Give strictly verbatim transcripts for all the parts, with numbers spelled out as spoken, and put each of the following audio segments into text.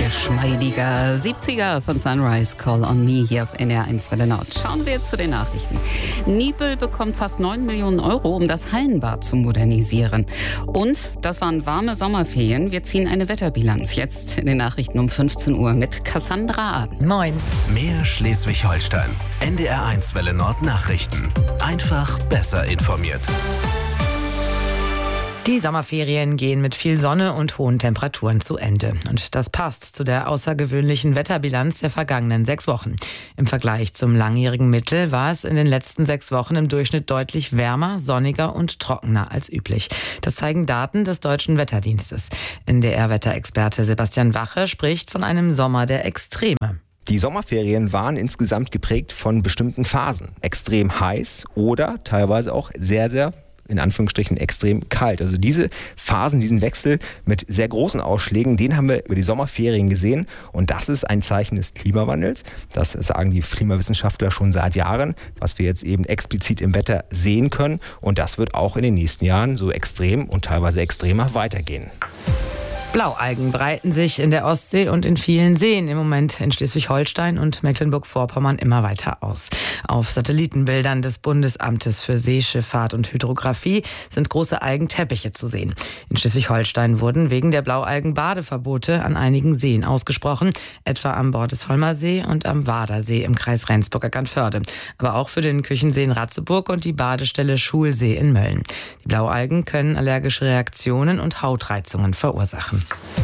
geschmeidiger siebziger von Sunrise, Call on Me hier auf N D R eins Welle Nord. Schauen wir zu den Nachrichten. Nibel bekommt fast neun Millionen Euro, um das Hallenbad zu modernisieren. Und das waren warme Sommerferien. Wir ziehen eine Wetterbilanz. Jetzt in den Nachrichten um fünfzehn Uhr mit Cassandra Aden. Moin. Mehr Schleswig-Holstein. N D R eins Welle Nord Nachrichten. Einfach besser informiert. Die Sommerferien gehen mit viel Sonne und hohen Temperaturen zu Ende. Und das passt zu der außergewöhnlichen Wetterbilanz der vergangenen sechs Wochen. Im Vergleich zum langjährigen Mittel war es in den letzten sechs Wochen im Durchschnitt deutlich wärmer, sonniger und trockener als üblich. Das zeigen Daten des Deutschen Wetterdienstes. N D R-Wetterexperte Sebastian Wache spricht von einem Sommer der Extreme. Die Sommerferien waren insgesamt geprägt von bestimmten Phasen. Extrem heiß oder teilweise auch sehr, sehr in Anführungsstrichen extrem kalt. Also diese Phasen, diesen Wechsel mit sehr großen Ausschlägen, den haben wir über die Sommerferien gesehen. Und das ist ein Zeichen des Klimawandels. Das sagen die Klimawissenschaftler schon seit Jahren, was wir jetzt eben explizit im Wetter sehen können. Und das wird auch in den nächsten Jahren so extrem und teilweise extremer weitergehen. Blaualgen breiten sich in der Ostsee und in vielen Seen im Moment in Schleswig-Holstein und Mecklenburg-Vorpommern immer weiter aus. Auf Satellitenbildern des Bundesamtes für Seeschifffahrt und Hydrographie sind große Algenteppiche zu sehen. In Schleswig-Holstein wurden wegen der Blaualgen Badeverbote an einigen Seen ausgesprochen, etwa am Bordesholmer See und am Wadersee im Kreis Rendsburg-Eckernförde, aber auch für den Küchensee in Ratzeburg und die Badestelle Schulsee in Mölln. Die Blaualgen können allergische Reaktionen und Hautreizungen verursachen.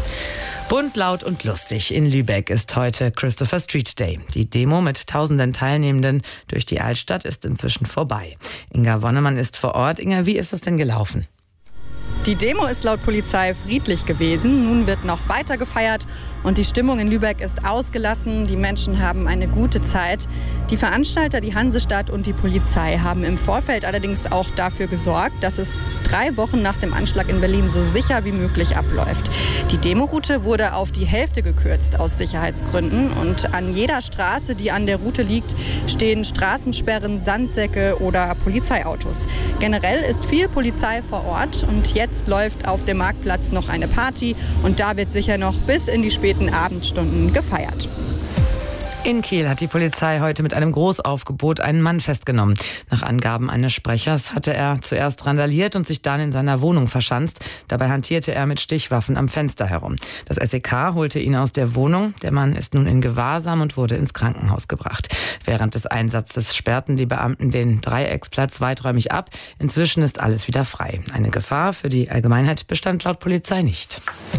Bunt, laut und lustig. In Lübeck ist heute Christopher Street Day. Die Demo mit tausenden Teilnehmenden durch die Altstadt ist inzwischen vorbei. Inga Wonnemann ist vor Ort. Inga, wie ist das denn gelaufen? Die Demo ist laut Polizei friedlich gewesen. Nun wird noch weiter gefeiert und die Stimmung in Lübeck ist ausgelassen. Die Menschen haben eine gute Zeit. Die Veranstalter, die Hansestadt und die Polizei haben im Vorfeld allerdings auch dafür gesorgt, dass es drei Wochen nach dem Anschlag in Berlin so sicher wie möglich abläuft. Die Demoroute wurde auf die Hälfte gekürzt aus Sicherheitsgründen und an jeder Straße, die an der Route liegt, stehen Straßensperren, Sandsäcke oder Polizeiautos. Generell ist viel Polizei vor Ort und jetzt Jetzt läuft auf dem Marktplatz noch eine Party und da wird sicher noch bis in die späten Abendstunden gefeiert. In Kiel hat die Polizei heute mit einem Großaufgebot einen Mann festgenommen. Nach Angaben eines Sprechers hatte er zuerst randaliert und sich dann in seiner Wohnung verschanzt. Dabei hantierte er mit Stichwaffen am Fenster herum. Das S E K holte ihn aus der Wohnung. Der Mann ist nun in Gewahrsam und wurde ins Krankenhaus gebracht. Während des Einsatzes sperrten die Beamten den Dreiecksplatz weiträumig ab. Inzwischen ist alles wieder frei. Eine Gefahr für die Allgemeinheit bestand laut Polizei nicht.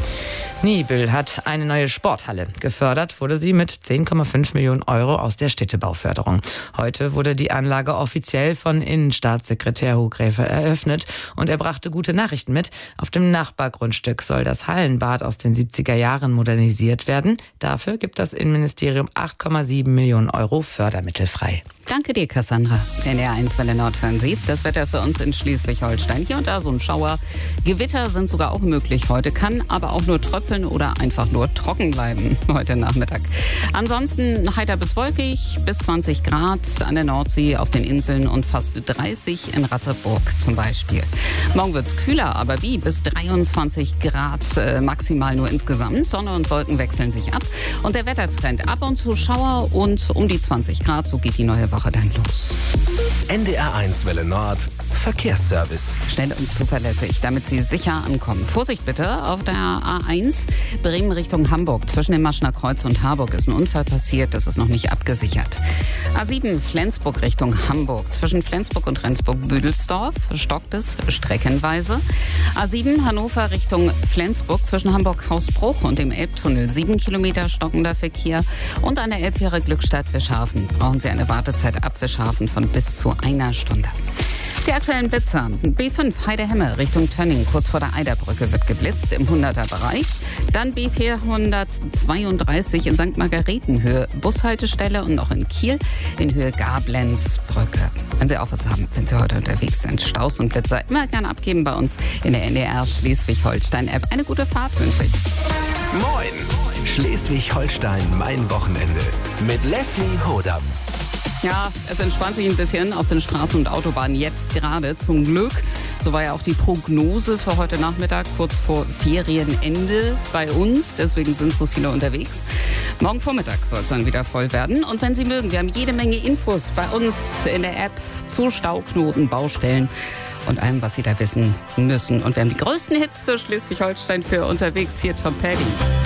Nibel hat eine neue Sporthalle. Gefördert wurde sie mit zehn Komma fünf Millionen Euro aus der Städtebauförderung. Heute wurde die Anlage offiziell von Innenstaatssekretär Hugräfe eröffnet und er brachte gute Nachrichten mit. Auf dem Nachbargrundstück soll das Hallenbad aus den siebziger Jahren modernisiert werden. Dafür gibt das Innenministerium acht Komma sieben Millionen Euro Fördermittel frei. Danke dir, Cassandra. N D R eins Welle Nord hören Sie. Das Wetter für uns in Schleswig-Holstein. Hier und da so ein Schauer. Gewitter sind sogar auch möglich heute, kann aber auch nur tröpfeln oder einfach nur trocken bleiben heute Nachmittag. Ansonsten heiter bis wolkig, bis zwanzig Grad an der Nordsee, auf den Inseln und fast dreißig in Ratzeburg zum Beispiel. Morgen wird es kühler, aber wie? Bis dreiundzwanzig Grad äh, maximal nur insgesamt. Sonne und Wolken wechseln sich ab. Und der Wettertrend ab und zu Schauer und um die zwanzig Grad. So geht die neue Woche dann los. N D R eins Welle Nord Verkehrsservice. Schnell und zuverlässig, damit Sie sicher ankommen. Vorsicht bitte, auf der A eins Bremen Richtung Hamburg. Zwischen dem Maschner Kreuz und Harburg ist ein Unfall passiert, das ist noch nicht abgesichert. A sieben Flensburg Richtung Hamburg. Zwischen Flensburg und Rendsburg-Büdelsdorf stockt es streckenweise. A sieben Hannover Richtung Flensburg. Zwischen Hamburg-Hausbruch und dem Elbtunnel sieben Kilometer stockender Verkehr. Und an der Elbfähre Glückstadt-Wischhafen brauchen Sie eine Wartezeit ab Wischhafen von bis zu einer Stunde. Die aktuellen Blitzer. B fünf Heidehemme Richtung Tönning, kurz vor der Eiderbrücke wird geblitzt im hunderter-Bereich. Dann B vierhundertzweiunddreißig in Sankt Margarethen Höhe Bushaltestelle und noch in Kiel in Höhe Gablenzbrücke. Wenn Sie auch was haben, wenn Sie heute unterwegs sind, Staus und Blitzer immer gerne abgeben bei uns in der N D R Schleswig-Holstein-App. Eine gute Fahrt wünsche ich. Moin! Schleswig-Holstein, mein Wochenende mit Leslie Hodam. Ja, es entspannt sich ein bisschen auf den Straßen und Autobahnen jetzt gerade. Zum Glück. So war ja auch die Prognose für heute Nachmittag, kurz vor Ferienende bei uns. Deswegen sind so viele unterwegs. Morgen Vormittag soll es dann wieder voll werden. Und wenn Sie mögen, wir haben jede Menge Infos bei uns in der App zu Stauknoten, Baustellen und allem, was Sie da wissen müssen. Und wir haben die größten Hits für Schleswig-Holstein für unterwegs. Hier Tom Petty.